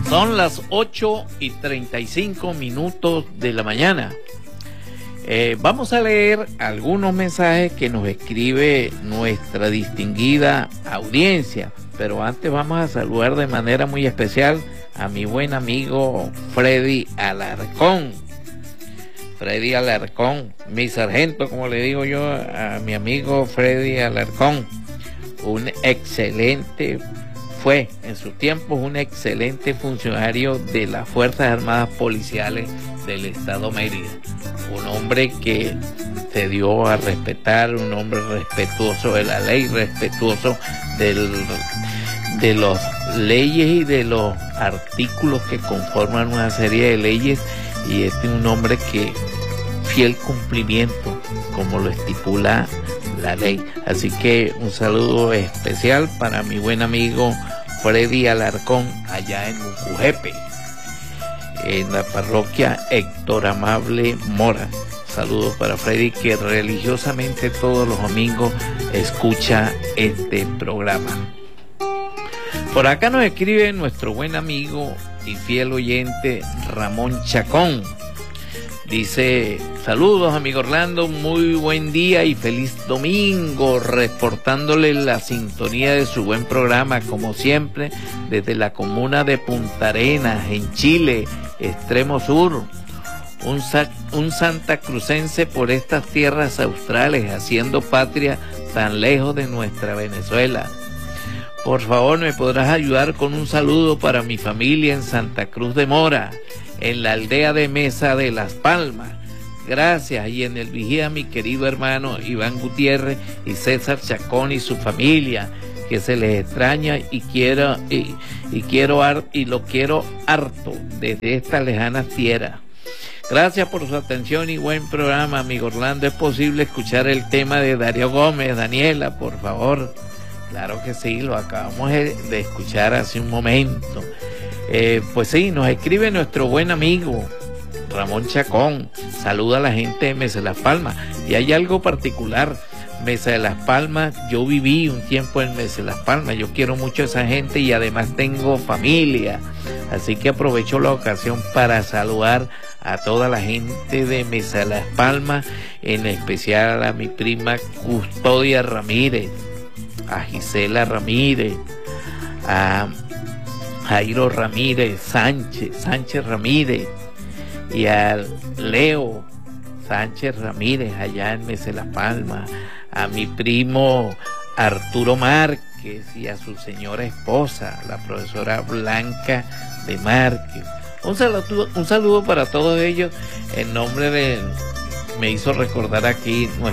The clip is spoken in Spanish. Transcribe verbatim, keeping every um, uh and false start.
Son las ocho y treinta y cinco minutos de la mañana. Eh, vamos a leer algunos mensajes que nos escribe nuestra distinguida audiencia, pero antes vamos a saludar de manera muy especial a mi buen amigo Freddy Alarcón. Freddy Alarcón, mi sargento, como le digo yo a mi amigo Freddy Alarcón, un excelente, fue en sus tiempos un excelente funcionario de las Fuerzas Armadas Policiales del Estado Mérida. Un hombre que se dio a respetar, un hombre respetuoso de la ley, respetuoso del, de las leyes y de los artículos que conforman una serie de leyes, y este es un hombre que fiel cumplimiento como lo estipula la ley. Así que un saludo especial para mi buen amigo Freddy Alarcón allá en Mucujepe, en la parroquia Héctor Amable Mora. Saludos para Freddy, que religiosamente todos los domingos escucha este programa. Por acá nos escribe nuestro buen amigo y fiel oyente Ramón Chacón. Dice: saludos amigo Orlando, muy buen día y feliz domingo, reportándole la sintonía de su buen programa, como siempre, desde la comuna de Punta Arenas, en Chile, extremo sur. Un, un santacrucense por estas tierras australes, haciendo patria tan lejos de nuestra Venezuela. Por favor, ¿me podrás ayudar con un saludo para mi familia en Santa Cruz de Mora, en la aldea de Mesa de Las Palmas? Gracias. Y en el Vigía, mi querido hermano Iván Gutiérrez y César Chacón y su familia, que se les extraña y quiero y, y quiero y lo quiero harto desde estas lejanas tierras. Gracias por su atención y buen programa, amigo Orlando. ¿Es posible escuchar el tema de Darío Gómez? Daniela, por favor. Claro que sí, lo acabamos de escuchar hace un momento. Eh, pues sí, nos escribe nuestro buen amigo Ramón Chacón. Saluda a la gente de Mesa de Las Palmas. Y hay algo particular. Mesa de Las Palmas, yo viví un tiempo en Mesa de Las Palmas. Yo quiero mucho a esa gente y además tengo familia. Así que aprovecho la ocasión para saludar a toda la gente de Mesa de Las Palmas, en especial a mi prima Custodia Ramírez, a Gisela Ramírez, a Jairo Ramírez Sánchez, Sánchez Ramírez, y a Leo Sánchez Ramírez allá en Mesa de Las Palmas, a mi primo Arturo Márquez y a su señora esposa, la profesora Blanca de Márquez. Un saludo, un saludo para todos ellos en nombre de, me hizo recordar aquí nuestro